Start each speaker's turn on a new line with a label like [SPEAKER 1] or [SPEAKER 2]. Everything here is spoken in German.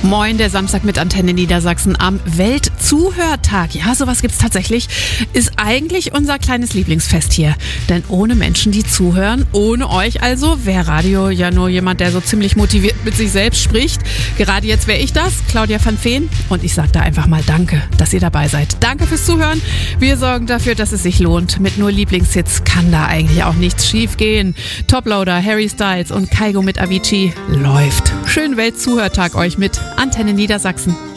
[SPEAKER 1] Moin, der Samstag mit Antenne Niedersachsen am Weltzuhörtag. Ja, sowas gibt's tatsächlich. Ist eigentlich unser kleines Lieblingsfest hier. Denn ohne Menschen, die zuhören, ohne euch also, wäre Radio ja nur jemand, der so ziemlich motiviert mit sich selbst spricht. Gerade jetzt wäre ich das, Claudia van Veen. Und ich sage da einfach mal Danke, dass ihr dabei seid. Danke fürs Zuhören. Wir sorgen dafür, dass es sich lohnt. Mit nur Lieblingshits kann da eigentlich auch nichts schief gehen. Toploader, Harry Styles und Kygo mit Avicii läuft. Schönen Weltzuhörtag euch mit Antenne Niedersachsen.